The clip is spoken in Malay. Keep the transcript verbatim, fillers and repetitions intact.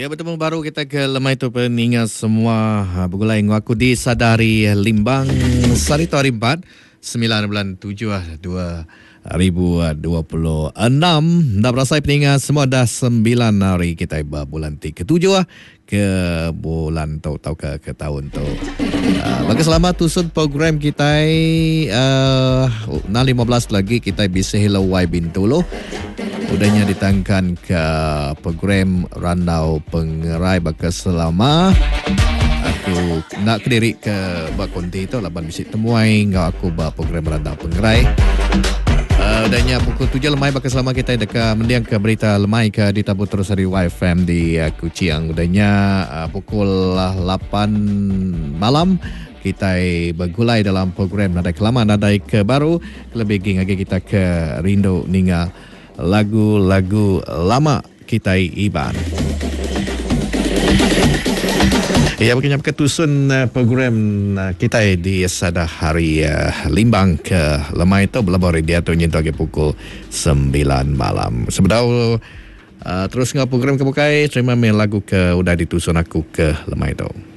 Ya, bertemu baru kita ke lemai tu peningat semua bergulai ngaku di Sadari Limbang Sarito hari empat sembilan bulan tujuh dua ribu dua puluh enam. Dah berasai peningat semua dah sembilan hari kita iba bulan tiga ketujuh ke bulan tu tau ke ke tahun tu. Uh, bagi selamat tusun program kita uh, na lima belas lagi kita bisa hello wai bintulu. Udahnya ditangkan ke program Randau Pengerai baka selama aku nak kediri ke bak konti itu laban bisik temuai ngau aku bak program Randau Pengerai. Uh, udahnya pukul tujuh lemai baka selama kita dekat mendiang ke berita lemai ke ditabut terus dari Y F M di uh, Kuching. Udahnya uh, pukul lapan malam kita bergulai dalam program Nadai Kelama Nadai ke baru lebih ging lagi kita ke Rindu Ninga lagu-lagu lama kita iban. Ya, begini ketusun program kita di Sada Hari Limbang ke lemai itu belabor dia tu nyentuh ke pukul sembilan malam. Sebelum uh, terus ngau program kebukai terima mail lagu ke udah ditusun aku ke lemai itu.